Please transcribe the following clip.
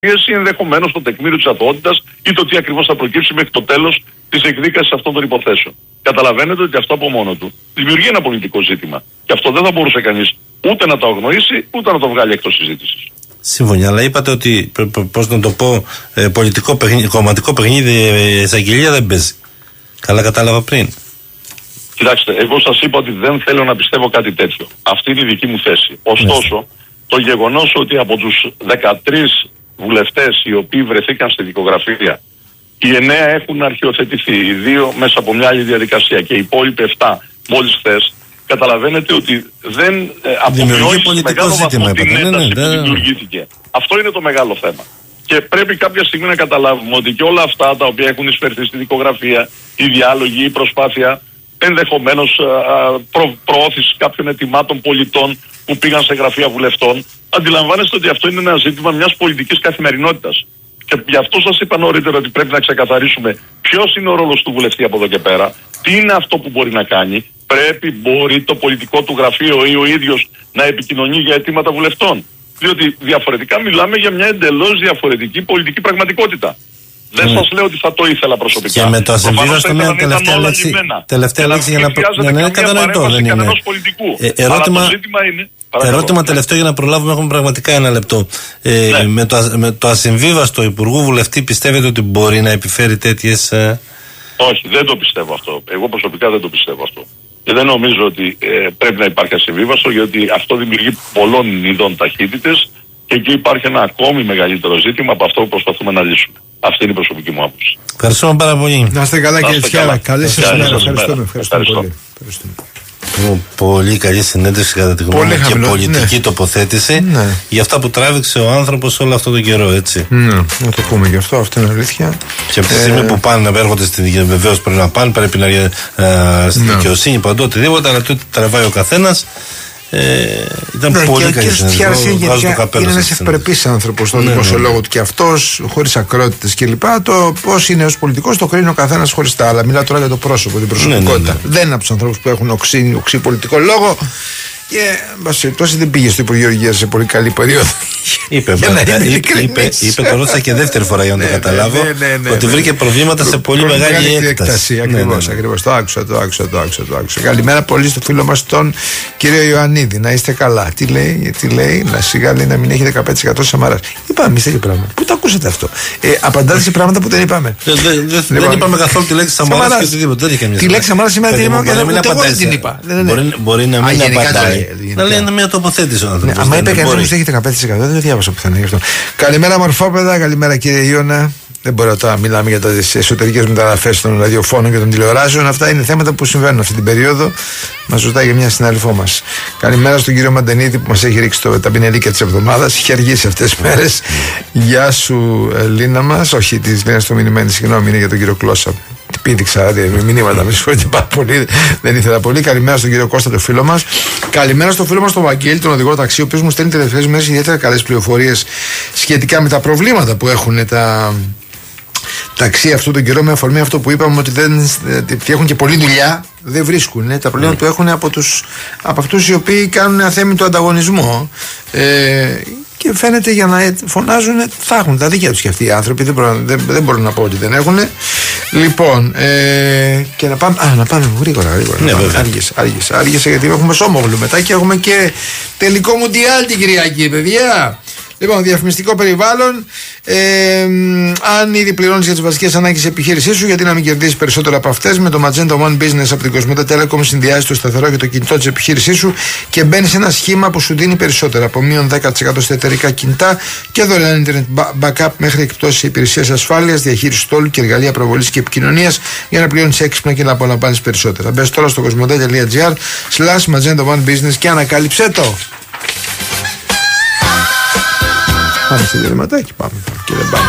ή ενδεχομένως το τεκμήριο της αθωότητας ή το τι ακριβώς θα προκύψει μέχρι το τέλος της εκδίκασης αυτών των υποθέσεων. Καταλαβαίνετε ότι αυτό από μόνο του δημιουργεί ένα πολιτικό ζήτημα. Και αυτό δεν θα μπορούσε κανείς ούτε να το αγνοήσει ούτε να το βγάλει εκτός συζήτησης. Σύμφωνα, αλλά είπατε ότι, πώς να το πω, πολιτικό παιχνίδι, κομματικό παιχνίδι, εισαγγελία δεν παίζει. Καλά κατάλαβα πριν. Κοιτάξτε, εγώ σας είπα ότι δεν θέλω να πιστεύω κάτι τέτοιο. Αυτή είναι η δική μου θέση. Ωστόσο, το γεγονός ότι από τους 13 βουλευτές οι οποίοι βρεθήκαν στη δικογραφία, οι 9 έχουν αρχιοθετηθεί, οι 2 μέσα από μια άλλη διαδικασία και οι υπόλοιποι 7 μόλις χθες, καταλαβαίνετε ότι δεν απομειώνει σε μεγάλο βαθμό την ένταση που δημιουργήθηκε. Αυτό είναι το μεγάλο θέμα. Και πρέπει κάποια στιγμή να καταλάβουμε ότι και όλα αυτά τα οποία έχουν εισφερθεί στη δικογραφία, οι διάλογοι, η προσπάθεια ενδεχομένως προώθηση κάποιων αιτημάτων πολιτών που πήγαν σε γραφεία βουλευτών, αντιλαμβάνεστε ότι αυτό είναι ένα ζήτημα μιας πολιτικής καθημερινότητας. Και γι' αυτό σας είπα νωρίτερα ότι πρέπει να ξεκαθαρίσουμε ποιος είναι ο ρόλος του βουλευτή από εδώ και πέρα, τι είναι αυτό που μπορεί να κάνει, μπορεί το πολιτικό του γραφείο ή ο ίδιος να επικοινωνεί για αιτήματα βουλευτών. Διότι διαφορετικά μιλάμε για μια εντελώς διαφορετική πολιτική πραγματικότητα. Δεν σας λέω ότι θα το ήθελα προσωπικά. Και με το ασυμβίβαστο μια τελευταία λέξη για να είναι κατανοητό. Δεν είναι. Ερώτημα τελευταίο για να προλάβουμε, έχουμε πραγματικά ένα λεπτό. Με το ασυμβίβαστο υπουργού βουλευτή πιστεύετε ότι μπορεί να επιφέρει τέτοιες... Όχι, δεν το πιστεύω αυτό. Εγώ προσωπικά δεν το πιστεύω αυτό. Και δεν νομίζω ότι πρέπει να υπάρχει ασυμβίβαστο, γιατί αυτό δημιουργεί πολλών ειδών ταχύτητες και εκεί υπάρχει ένα ακόμη μεγαλύτερο ζήτημα από αυτό που προσπαθούμε να λύσουμε. Αυτή είναι η προσωπική μου άποψη. Ευχαριστούμε πάρα πολύ. Να είστε καλά, κύριε Τσιάρα. Καλή σας ημέρα. Ευχαριστούμε πολύ. Πολύ καλή συνέντευξη κατά τη γνώμη μου και πολιτική τοποθέτηση για αυτά που τράβηξε ο άνθρωπος όλο αυτό τον καιρό, έτσι. Να το πούμε γι' αυτό, αυτό είναι αλήθεια. Και από τη στιγμή που πάνε να έρχονται στη δικαιοσύνη, βεβαίως πρέπει να πάνε, πρέπει να στη δικαιοσύνη παντού, οτιδήποτε, αλλά το τραβάει ο καθένας. Ήταν πολύ καλή συνέντευξη. Είναι ένας ευπρεπής άνθρωπος στον δημοσιολόγο του και αυτός, χωρίς ακρότητες κλπ. Το πώς είναι ως πολιτικός το κρίνει ο καθένας χωριστά. Αλλά μιλάω τώρα για το πρόσωπο, την προσωπικότητα. Δεν είναι από τους ανθρώπους που έχουν οξύ πολιτικό λόγο. Και μπασχετώσει δεν πήγε στο Υπουργείο Υγείας σε πολύ καλή περίοδο. Είπε, το ρώτησα και δεύτερη φορά για να το καταλάβω, ότι βρήκε προβλήματα σε πολύ μεγάλη έκταση. Ακριβώς, το άκουσα. Καλημέρα πολύ στο φίλο μας τον κύριο Ιωαννίδη. Να είστε καλά. Τι λέει, να σιγά λέει να μην έχει 15% Σαμαράς. Είπαμε εμείς τέτοια πράγματα. Πού το ακούσατε αυτό? Απαντάτε σε πράγματα που δεν είπαμε. Δεν είπαμε καθόλου τη λέξη Σαμαράς και οτιδήποτε. Τη λέξη Σαμαράς σήμερα την είπαμε και δεν την είπα. Μπορεί να μην απαντάει. Να λέει μια τοποθέτηση ο άνθρωπος. Αν είπε κανείς ότι έχει 15%, δεν το διάβασα πουθενά γι' αυτό. Καλημέρα μορφόπεδα, καλημέρα κύριε Ιώνα. Δεν μπορώ τώρα να μιλάμε για τις εσωτερικές μεταγραφές των ραδιοφώνων και των τηλεοράσεων. Αυτά είναι θέματα που συμβαίνουν αυτή την περίοδο. Μας ρωτάει για μια συνάδελφό μας. Καλημέρα στον κύριο Μαντενίδη που μας έχει ρίξει τα πινελίκια της εβδομάδας. Είχε αργήσει αυτές τις μέρες. Γεια σου, Λίνα μας. Όχι, τη Λίνα το μηνυμένη, συγγνώμη, είναι για τον κύριο Κλώσσα. Πήδηξα μηνύματα, με συγχωρείτε πάρα πολύ. Δεν ήθελα πολύ. Καλημέρα στον κύριο Κώστα, το φίλο μας. Καλημέρα στο φίλο μας τον Βαγγέλη, τον οδηγό ταξί, ο οποίος μου στέλνει τελευταίες μέρες ιδιαίτερα καλές πληροφορίες σχετικά με τα προβλήματα που έχουν τα ταξί αυτόν τον καιρό, με αφορμή αυτό που είπαμε ότι έχουν και πολλή δουλειά, δεν βρίσκουν. Τα προβλήματα που έχουν από αυτούς οι οποίοι κάνουν αθέμητο ανταγωνισμό. Και φαίνεται για να φωνάζουν θα έχουν τα δίκαια τους και αυτοί οι άνθρωποι. Δεν μπορώ να πω ότι δεν έχουν. Λοιπόν, και να πάμε γρήγορα. Ναι, άργησε γιατί έχουμε Σόμογλου μετά και έχουμε και τελικό Μουντιάλ την Κυριακή, παιδιά. Λοιπόν, διαφημιστικό περιβάλλον. Αν ήδη πληρώνεις για τις βασικές ανάγκες της επιχείρησής σου, γιατί να μην κερδίσεις περισσότερο από αυτές? Με το Magenta One Business από την Κοσμοτέ Telecom συνδυάζεις το σταθερό και το κινητό της επιχείρησής σου και μπαίνεις σε ένα σχήμα που σου δίνει περισσότερα. Από μείον 10% στα εταιρικά κινητά και δωρεάν internet backup μέχρι εκπτώσεις υπηρεσίας ασφάλειας, διαχείριση στόλου και εργαλεία προβολής και επικοινωνίας για να πληρώνεις έξυπνα και να απολαμβάνεις περισσότερα. Μπες τώρα στο κοσμοτέ.gr/Magenta One Business και ανακάλυψέ το. Πάμε σε διαλυματάκι, πάμε και δεν πάμε.